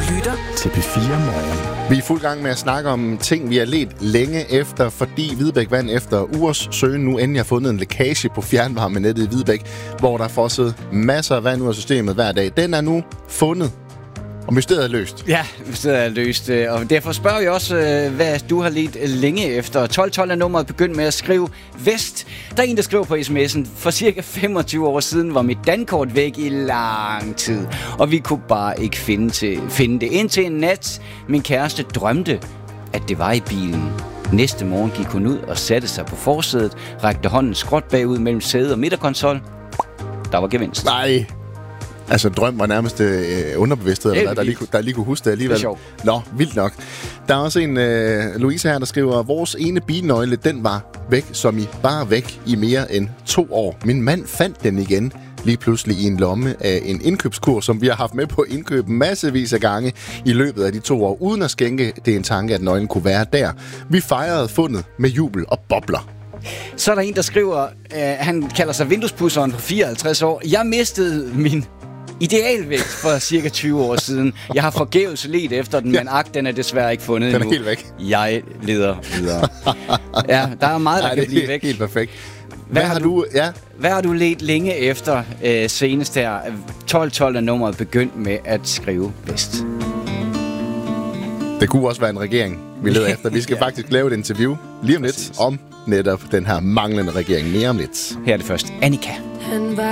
lytter til P4 Morgen. Vi er i fuld gang med at snakke om ting, vi har ledt længe efter, fordi Hvidebæk Vand efter ugers søgen nu endelig har fundet en lækage på fjernvarmenettet i Hvidebæk, hvor der er fosset masser af vand ud af systemet hver dag. Den er nu fundet, og mysteriet er løst. Ja, mysteriet er løst, og derfor spørger jeg også, hvad du har ledt længe efter. 1212 er nummeret begyndt med at skrive Vest. Der er en, der skriver på sms'en, for cirka 25 år siden var mit dankort væk i lang tid, og vi kunne bare ikke finde det. Indtil en nat, min kæreste drømte, at det var i bilen. Næste morgen gik hun ud og satte sig på forsædet, rakte hånden skråt bagud mellem sæde og midterkonsol. Der var gevinst. Nej. Altså, drøm var nærmest underbevidsthed, eller der lige kunne huske det alligevel. Det er sjovt. Nå, vildt nok. Der er også en, Louise her, der skriver, vores ene bilnøgle, den var væk, som i bare væk i mere end 2 år. Min mand fandt den igen, lige pludselig i en lomme af en indkøbskur, som vi har haft med på indkøb massevis af gange i løbet af de 2 år, uden at skænke det en tanke, at nøglen kunne være der. Vi fejrede fundet med jubel og bobler. Så er der en, der skriver, han kalder sig vinduespudseren på 54 år. Jeg mistede min idealvægt for cirka 20 år siden. Jeg har forgæves ledt efter den, men den er desværre ikke fundet endnu. Den er helt væk. Jeg leder videre. Ja, der er meget, der kan blive væk. Helt perfekt. Hvad har du ledt længe efter senest her? 1212 er nummeret begyndt med at skrive Vest. Det kunne også være en regering, vi leder efter. Vi skal faktisk lave et interview lige om lidt om netop den her manglende regering. Mere om lidt. Her er det først Annika.